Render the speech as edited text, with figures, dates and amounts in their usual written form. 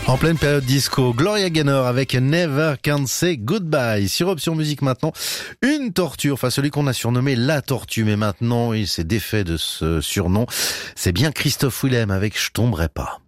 En pleine période disco, Gloria Gaynor avec Never Can Say Goodbye. Sur Option Musique maintenant, une tortue, enfin celui qu'on a surnommé la tortue, mais maintenant il s'est défait de ce surnom. C'est bien Christophe Willem avec Je tomberai pas.